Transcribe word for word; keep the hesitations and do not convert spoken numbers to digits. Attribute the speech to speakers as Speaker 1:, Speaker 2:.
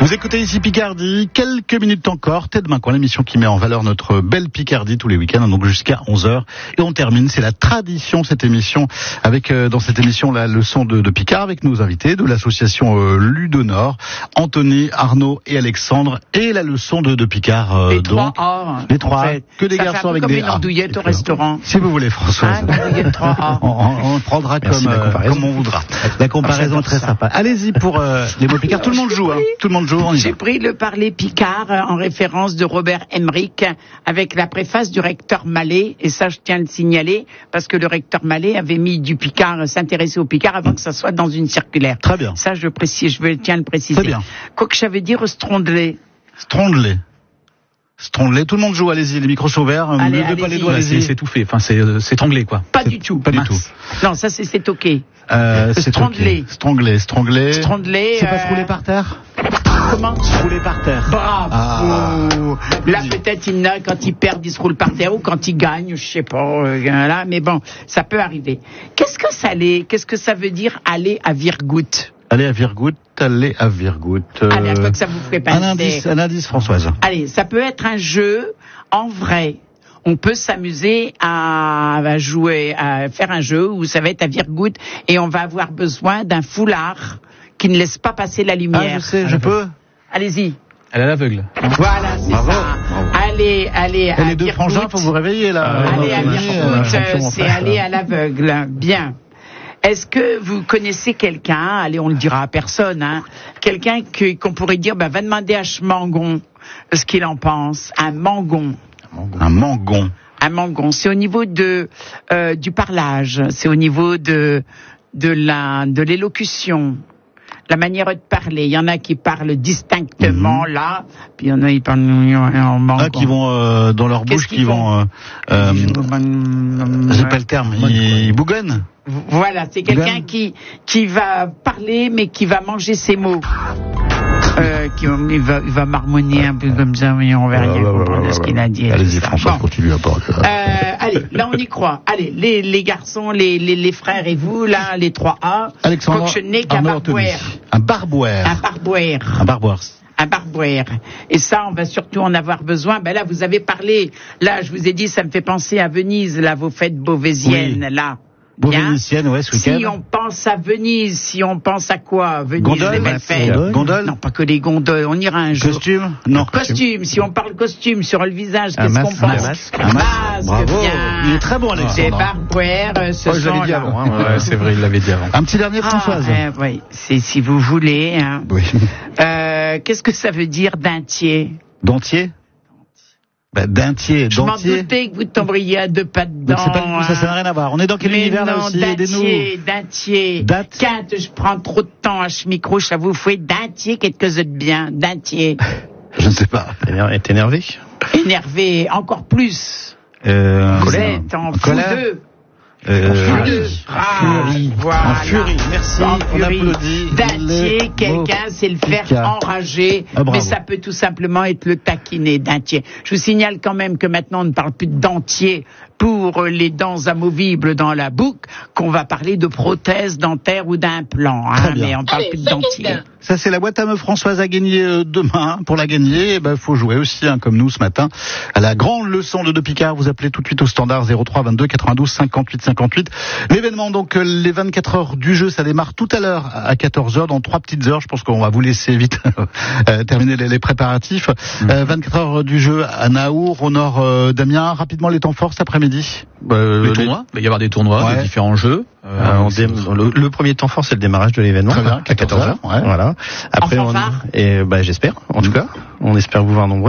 Speaker 1: Vous écoutez ici Picardie, quelques minutes encore, Tête Main Coin, l'émission qui met en valeur notre belle Picardie tous les week-ends, donc jusqu'à onze heures. Et on termine, c'est la tradition cette émission, avec euh, dans cette émission la leçon de, de Picard, avec nos invités de l'association euh, Ludonor, Anthony, Arnaud et Alexandre, et la leçon de, de Picard. Euh,
Speaker 2: les
Speaker 1: donc,
Speaker 2: trois A.
Speaker 1: Les trois
Speaker 2: en
Speaker 1: A,
Speaker 2: fait.
Speaker 1: que des
Speaker 2: ça
Speaker 1: garçons avec
Speaker 2: comme
Speaker 1: des
Speaker 2: une andouillette au restaurant.
Speaker 1: Si vous voulez, Françoise.
Speaker 2: Ah, une andouillette trois A.
Speaker 1: on, on, on prendra
Speaker 3: Merci,
Speaker 1: comme, euh, comme on voudra. La comparaison est très sympa. Allez-y pour euh, les mots Picard. Tout le monde joue, hein. Tout le monde joue. On y
Speaker 2: J'ai
Speaker 1: va.
Speaker 2: pris le parler Picard en référence de Robert Emmerich avec la préface du recteur Mallet, et ça je tiens à le signaler parce que le recteur Mallet avait mis du Picard, s'intéresser au Picard avant que ça soit dans une circulaire.
Speaker 1: Très bien.
Speaker 2: Ça je précise, je veux, tiens à le préciser.
Speaker 1: Très bien.
Speaker 2: Quoi que ça veut dire strondeler.
Speaker 1: Strondeler. Strondeler. Tout le monde joue. Allez-y, les micros sont ouverts.
Speaker 2: Allez,
Speaker 1: Levez pas
Speaker 2: allez-y.
Speaker 1: les doigts,
Speaker 3: Bah, c'est,
Speaker 1: allez-y.
Speaker 3: c'est tout fait. Enfin, c'est, euh, c'est étranglé, quoi.
Speaker 2: Pas
Speaker 3: C'est-
Speaker 2: du tout.
Speaker 3: Pas du
Speaker 2: Mince.
Speaker 3: tout.
Speaker 2: Non, ça c'est c'est ok.
Speaker 1: Euh, c'est
Speaker 2: Strangler.
Speaker 1: ok. Strangler, strangler.
Speaker 2: Strangler.
Speaker 1: C'est pas
Speaker 2: euh,
Speaker 1: se rouler par terre?
Speaker 2: Comment?
Speaker 1: Se rouler par terre.
Speaker 2: Bravo.
Speaker 1: Ah.
Speaker 2: Là, peut-être, il y en a, quand ils perdent, ils se roulent par terre, ou quand ils gagnent, je sais pas, euh, là, mais bon, ça peut arriver. Qu'est-ce que ça allait, qu'est-ce que ça veut dire aller à Virgout?
Speaker 1: Allez à Virgout, allez à Virgout. Euh,
Speaker 2: Allez, à quoi que ça vous ferait penser?
Speaker 1: un indice, un indice, Françoise.
Speaker 2: Allez, ça peut être un jeu en vrai. On peut s'amuser à, à jouer, à faire un jeu où ça va être à Virgout et on va avoir besoin d'un foulard qui ne laisse pas passer la lumière.
Speaker 1: Ah, je sais, je peux.
Speaker 2: Allez-y.
Speaker 3: Elle est à l'aveugle.
Speaker 2: Voilà, c'est
Speaker 1: Bravo.
Speaker 2: ça.
Speaker 1: Bravo.
Speaker 2: Allez, allez
Speaker 1: Et
Speaker 2: à
Speaker 1: les deux
Speaker 2: Virgout.
Speaker 1: frangins, faut vous réveiller, là.
Speaker 3: Ah,
Speaker 2: Aller à
Speaker 3: ouais,
Speaker 2: Virgout,
Speaker 3: ouais,
Speaker 2: euh,
Speaker 3: champion,
Speaker 2: c'est
Speaker 3: frère.
Speaker 2: aller à l'aveugle. Bien. Est-ce que vous connaissez quelqu'un, allez, on le dira à personne, hein, quelqu'un que, qu'on pourrait dire, bah, va demander à Schmangon ce qu'il en pense. Un mangon.
Speaker 1: Un mangon.
Speaker 2: Un mangon. C'est au niveau de, euh, du parlage. C'est au niveau de, de la, de l'élocution. La manière de parler. Il y en a qui parlent distinctement,
Speaker 1: Mhm.
Speaker 2: là. Puis il y en a qui parlent en mangon.
Speaker 1: Ah, qui vont euh, dans leur
Speaker 2: Qu'est-ce
Speaker 1: bouche,
Speaker 2: qu'ils
Speaker 1: qui vont... Euh, euh, j'ai pas le terme. Ils bougonnent.
Speaker 2: Voilà, c'est quelqu'un
Speaker 1: Bougon.
Speaker 2: qui qui va parler mais qui va manger ses mots. Euh, qui, il, va, il va marmonner un peu comme ça, mais on va rien comprendre de ce qu'il a dit.
Speaker 1: Allez-y,
Speaker 2: Ça.
Speaker 1: François,
Speaker 2: Bon.
Speaker 1: continue à parler.
Speaker 2: Euh, allez, là on y croit. Allez, les, les garçons, les, les, les frères et vous, là, les trois A.
Speaker 1: Alexandre,
Speaker 2: Cochonnet qu'un
Speaker 1: Arnaud, Anthony.
Speaker 2: barbouère.
Speaker 1: Un barbouère.
Speaker 2: Un barbouère.
Speaker 1: Un barbouère.
Speaker 2: Un barbouère. Et ça, on va surtout en avoir besoin. Ben là, vous avez parlé. Là, je vous ai dit, ça me fait penser à Venise, là, vos fêtes beauvaisiennes,
Speaker 1: Oui.
Speaker 2: là.
Speaker 1: Beau
Speaker 2: Bien.
Speaker 1: vénitienne, ouais, ce
Speaker 2: Si
Speaker 1: week-end.
Speaker 2: on pense à Venise, si on pense à quoi? Venise,
Speaker 1: Gondole,
Speaker 2: les belles
Speaker 1: ouais,
Speaker 2: fêtes.
Speaker 1: gondole. Gondole.
Speaker 2: Non, pas que les gondoles. On ira un jour.
Speaker 1: Costume? Non.
Speaker 2: Costume. Si on parle costume sur le visage,
Speaker 3: Un
Speaker 2: qu'est-ce qu'on
Speaker 3: masque,
Speaker 2: pense?
Speaker 3: un masque.
Speaker 1: Un masque. Bravo.
Speaker 2: bien.
Speaker 1: Il est très bon,
Speaker 2: Des
Speaker 1: Alexandre.
Speaker 2: barbouères, euh, ce
Speaker 3: Oh, je
Speaker 2: sont
Speaker 3: l'avais dit
Speaker 2: là.
Speaker 3: avant, hein. Ouais, c'est vrai, il l'avait dit avant.
Speaker 1: Un petit dernier,
Speaker 2: Ah,
Speaker 1: Françoise.
Speaker 2: euh, oui, c'est si vous voulez. Hein.
Speaker 1: Oui.
Speaker 2: Euh, qu'est-ce que ça veut dire dentier?
Speaker 1: Dentier? Bah, dentier,
Speaker 2: Je m'en
Speaker 1: dentier.
Speaker 2: doutais que vous tomberiez à deux pas
Speaker 1: Mais
Speaker 2: dedans.
Speaker 1: c'est pas du tout ça, ça n'a rien à voir. On est dans quel
Speaker 2: Mais
Speaker 1: univers, là
Speaker 2: non,
Speaker 1: aussi? Aidez-nous.
Speaker 2: dentier, dentier.
Speaker 1: Date.
Speaker 2: Quand je prends trop de temps à ce micro, ça vous fait dentier quelque chose de bien. Dentier.
Speaker 1: Je ne sais pas.
Speaker 3: Est énervé?
Speaker 2: Énervé, encore plus.
Speaker 1: Euh,
Speaker 2: Vous
Speaker 1: colère.
Speaker 2: êtes en
Speaker 1: colère.
Speaker 2: foudeux.
Speaker 1: Euh,
Speaker 2: Furie. Ah,
Speaker 1: furie.
Speaker 2: voilà.
Speaker 1: En furie. Merci.
Speaker 2: En
Speaker 1: On
Speaker 2: furie.
Speaker 1: applaudit.
Speaker 2: Dentier,
Speaker 1: les
Speaker 2: quelqu'un,
Speaker 1: mots
Speaker 2: c'est le faire
Speaker 1: Picard.
Speaker 2: enrager,
Speaker 1: Ah, bravo.
Speaker 2: mais ça peut tout simplement être le taquiner, dentier. Je vous signale quand même que maintenant on ne parle plus de dentier pour les dents amovibles dans la bouche, qu'on va parler de prothèse dentaire ou d'implant,
Speaker 1: Très
Speaker 2: hein,
Speaker 1: bien.
Speaker 2: mais on parle
Speaker 4: Allez,
Speaker 2: plus de
Speaker 4: seconde.
Speaker 2: dentier.
Speaker 1: Ça, c'est la boîte à meufs Françoise à gagner euh, demain. Pour la gagner, il ben, faut jouer aussi, hein, comme nous ce matin, à la grande leçon de De Picard. Vous appelez tout de suite au standard zéro trois vingt-deux quatre-vingt-douze cinquante-huit cinquante-huit. L'événement, donc, euh, les vingt-quatre heures du jeu, ça démarre tout à l'heure à quatorze heures, dans trois petites heures. Je pense qu'on va vous laisser vite euh, terminer les, les préparatifs. Euh, vingt-quatre heures du jeu à Naour, au nord euh, d'Amiens. Rapidement, les temps forts cet après-midi. Euh,
Speaker 3: Le tournoi, il va y avoir des tournois,
Speaker 1: Ouais.
Speaker 3: des différents jeux. Euh,
Speaker 5: Euh, on
Speaker 3: c'est-
Speaker 5: dé- le, le premier temps fort, c'est le démarrage de l'événement.
Speaker 1: Très bien,
Speaker 5: à quatorze heures.
Speaker 1: ouais.
Speaker 5: Voilà. Après,
Speaker 2: En
Speaker 5: on,
Speaker 2: fanfare
Speaker 5: et bah, j'espère, en tout cas. On espère vous voir nombreux.